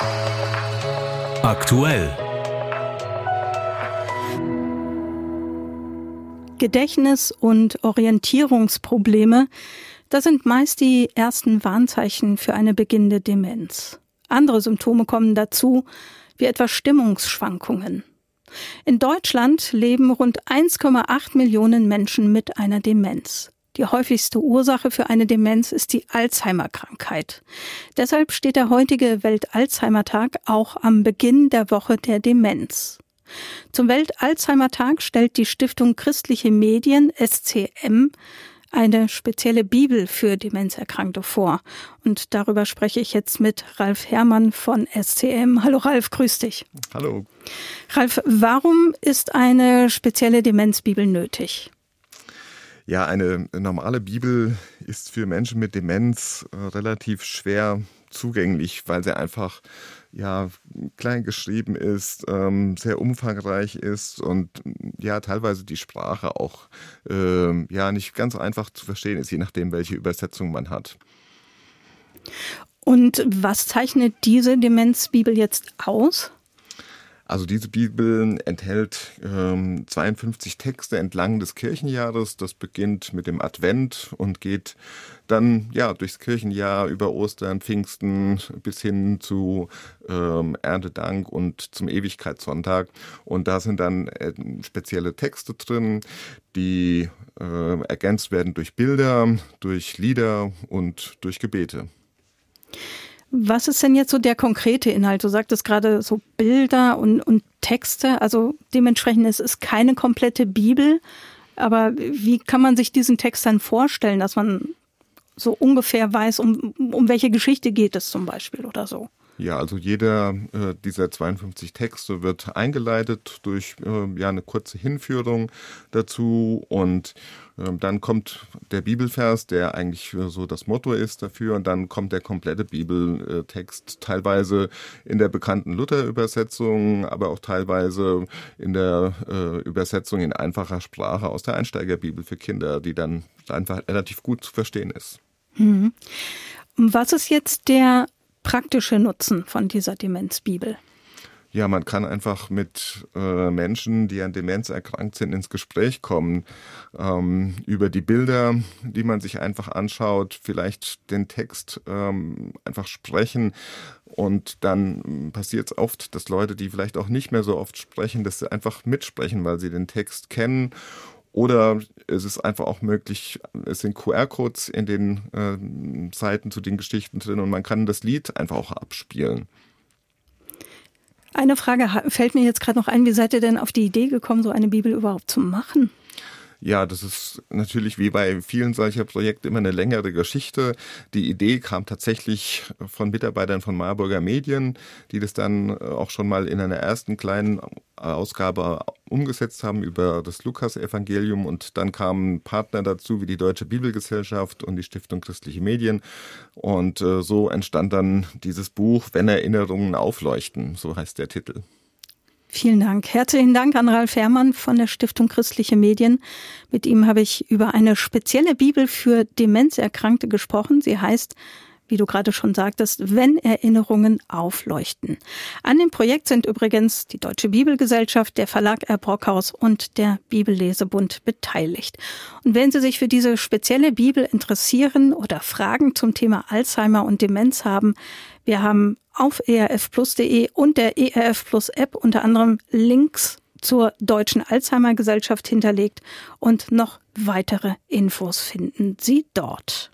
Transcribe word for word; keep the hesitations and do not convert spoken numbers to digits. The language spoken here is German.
Aktuell. Gedächtnis- und Orientierungsprobleme, das sind meist die ersten Warnzeichen für eine beginnende Demenz. Andere Symptome kommen dazu, wie etwa Stimmungsschwankungen. In Deutschland leben rund eins Komma acht Millionen Menschen mit einer Demenz. Die häufigste Ursache für eine Demenz ist die Alzheimer-Krankheit. Deshalb steht der heutige Welt-Alzheimer-Tag auch am Beginn der Woche der Demenz. Zum Welt-Alzheimer-Tag stellt die Stiftung Christliche Medien, S C M, eine spezielle Bibel für Demenzerkrankte vor. Und darüber spreche ich jetzt mit Ralf Herrmann von S C M. Hallo Ralf, grüß dich. Hallo. Ralf, warum ist eine spezielle Demenzbibel nötig? Ja, eine normale Bibel ist für Menschen mit Demenz äh, relativ schwer zugänglich, weil sie einfach ja klein geschrieben ist, ähm, sehr umfangreich ist und ja teilweise die Sprache auch äh, ja nicht ganz einfach zu verstehen ist, je nachdem, welche Übersetzung man hat. Und was zeichnet diese Demenzbibel jetzt aus? Also diese Bibel enthält ähm, zweiundfünfzig Texte entlang des Kirchenjahres. Das beginnt mit dem Advent und geht dann ja durchs Kirchenjahr über Ostern, Pfingsten bis hin zu ähm, Erntedank und zum Ewigkeitssonntag. Und da sind dann äh, spezielle Texte drin, die äh, ergänzt werden durch Bilder, durch Lieder und durch Gebete. Was ist denn jetzt so der konkrete Inhalt? Du sagtest gerade so Bilder und, und Texte, also dementsprechend ist es keine komplette Bibel, aber wie kann man sich diesen Text dann vorstellen, dass man so ungefähr weiß, um, um welche Geschichte geht es zum Beispiel oder so? Ja, also jeder äh, dieser zweiundfünfzig Texte wird eingeleitet durch äh, ja eine kurze Hinführung dazu und äh, dann kommt der Bibelvers, der eigentlich äh, so das Motto ist dafür und dann kommt der komplette Bibeltext, teilweise in der bekannten Luther-Übersetzung, aber auch teilweise in der äh, Übersetzung in einfacher Sprache aus der Einsteigerbibel für Kinder, die dann einfach relativ gut zu verstehen ist. Mhm. Was ist jetzt der praktische Nutzen von dieser Demenzbibel? Ja, man kann einfach mit äh, Menschen, die an Demenz erkrankt sind, ins Gespräch kommen, ähm, über die Bilder, die man sich einfach anschaut, vielleicht den Text ähm, einfach sprechen. Und dann passiert es oft, dass Leute, die vielleicht auch nicht mehr so oft sprechen, dass sie einfach mitsprechen, weil sie den Text kennen. Oder es ist einfach auch möglich, es sind Q R-Codes in den äh, Seiten zu den Geschichten drin und man kann das Lied einfach auch abspielen. Eine Frage fällt mir jetzt gerade noch ein, wie seid ihr denn auf die Idee gekommen, so eine Bibel überhaupt zu machen? Ja, das ist natürlich wie bei vielen solcher Projekte immer eine längere Geschichte. Die Idee kam tatsächlich von Mitarbeitern von Marburger Medien, die das dann auch schon mal in einer ersten kleinen Ausgabe umgesetzt haben über das Lukas-Evangelium und dann kamen Partner dazu wie die Deutsche Bibelgesellschaft und die Stiftung Christliche Medien und äh, so entstand dann dieses Buch Wenn Erinnerungen aufleuchten, so heißt der Titel. Vielen Dank. Herzlichen Dank an Ralf Herrmann von der Stiftung Christliche Medien. Mit ihm habe ich über eine spezielle Bibel für Demenzerkrankte gesprochen. Sie heißt, wie du gerade schon sagtest, Wenn Erinnerungen aufleuchten. An dem Projekt sind übrigens die Deutsche Bibelgesellschaft, der Verlag R. Brockhaus und der Bibellesebund beteiligt. Und wenn Sie sich für diese spezielle Bibel interessieren oder Fragen zum Thema Alzheimer und Demenz haben, wir haben auf e r f plus punkt de und der E R F Plus App unter anderem Links zur Deutschen Alzheimer Gesellschaft hinterlegt und noch weitere Infos finden Sie dort.